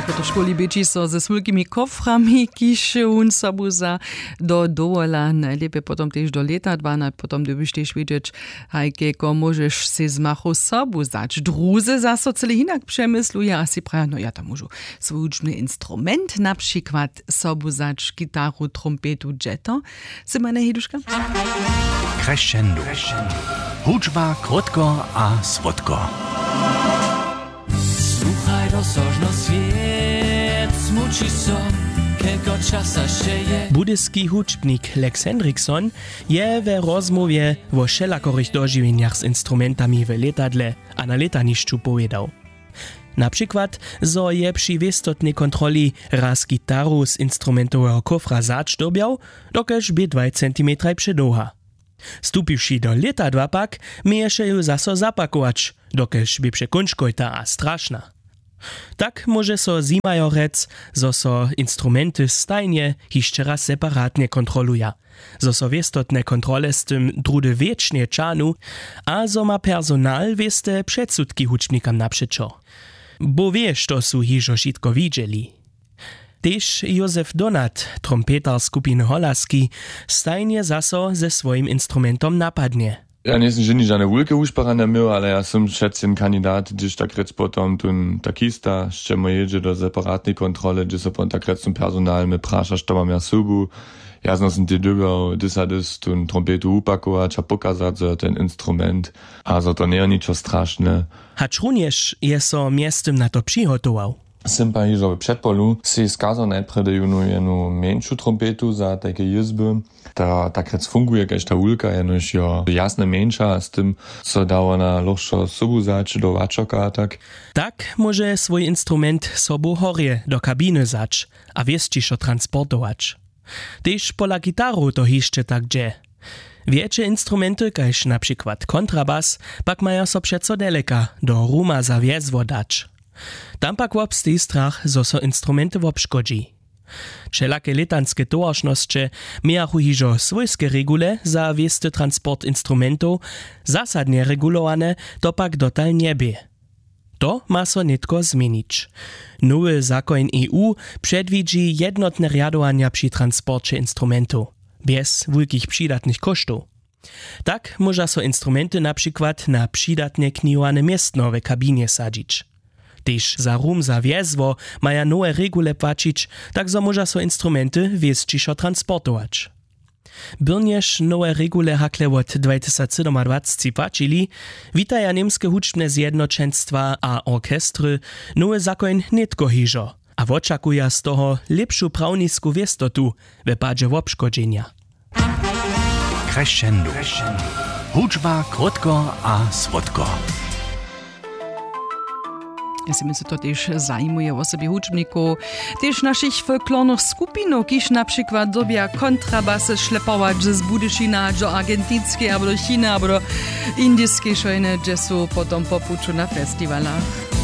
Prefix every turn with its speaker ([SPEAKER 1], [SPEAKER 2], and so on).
[SPEAKER 1] po školi byči so ze svojimi koframi, kiž on sobu za do dovola, najlepiej potom tež do letadla, potom dobiš tež vidieť, hajkeko môžeš si z machu sobu zać. Druze zaso celý inak přemyslujú, asi praja, no ja tam môžu svoj učný instrument, napríklad sobu zać, gitaru, trompetu, džeto. Si ma nehiduška?
[SPEAKER 2] Crescendo. Hudžba krotko a svodko.
[SPEAKER 3] Słuchaj rozsożno sviet, smuči so, kego časa še je.
[SPEAKER 4] Budyski hudžbnik Lex Hendrickson je w rozmowie o všelakorých dožiwieniach z instrumentami w letadle a na letanišću povedał. Na przykład, zo je przy wiestotnej kontroli raz gitaru z instrumentowego kofra zač dobiał, dokež by 2 cm předoha. Stupiwši do letadła pak, mieješe ju zaso zapakować, dokež by przekončkojta a strašna. Tak może so zimajorec, zo so instrumenty stajnie hišće raz separatnie kontroluja, zo so wiestotne kontrole z tym drudy wiecznie czanu, a zo ma personal wieste przedsudki hudžbnikam naprzeczo. Bo wiesz, to su hižo šitko widzieli. Tež Józef Donat, trompetar skupiny Holaski, stajnie zaso ze swoim instrumentom napadnie.
[SPEAKER 5] Ja nie jestem żadne wielkie uszparane miał, ale ja sam schätzen kandydat, gdzieś tak rec potom ten takista, z czemu jedzie do separatnej kontroli, gdzie so potom tak rec zum personal my prasza, što mam ja subu. Ja sam ty dygał, dysadys ten trompetu upakować, a pokazać za ten instrument, a za to nie niczo straszne.
[SPEAKER 4] Hacz również je so miestem na to przygotował.
[SPEAKER 5] Sem pa hižo v předpolu si skazal najprej, da jednu menšiu trompetu za takie jizby. Ta takrat funguje, kaž ta ulka, jenož jo jasne menša, a s tym, co dało na ložšo sobu zač do vačoka, tak.
[SPEAKER 4] Tak może swój instrument sobu horje do kabiny zač a wiestišo transportować. Tež pola gitaru to hišće tak dže. Wiecie instrumenty, kaž na przykład kontrabas, pak mają so przeco deleka do ruma za wiezwo dać. Tam pak wobstej strach, zo so instrumenty wobškodzi. Všelaké letanské towaršnosće miachu hižo svojské regule za wiesty transport instrumentów, zasadnie regulowane, to pak dotal niebie. To ma so nitko zmienić. Nowy zakon EU przedwidzi jednotne riadowania przy transporcie instrumentów, bez wielkich przydatnych kosztów. Tak może so instrumenty na przykład na przydatnie knijowane miestno w kabinie sadzić. Tež za rum za wiezwo maja nowe regule płacić, tak zo może so instrumenty wiescišo transportować. Byrnież nowe regule hakle od 2027 płacili, witaja niemskie hudžbne zjednoczeństwa a orkestry nowy zakon nitko hižo, a očakuja z toho lepšu prawnisku wiestotu w padzie wobškodzenia.
[SPEAKER 2] Crescendo. Hudžba krotko a svodko.
[SPEAKER 1] Ja si myslím, to tež zajmuje osobie hudžbníkov, tež našich folklornych skupinov, kiž napríklad dobia kontrabasy šlepować z Budyšina do argentinskiej, albo do Chiny, albo do indijskiej szojny, gdzie sú potom popuču na festivalach.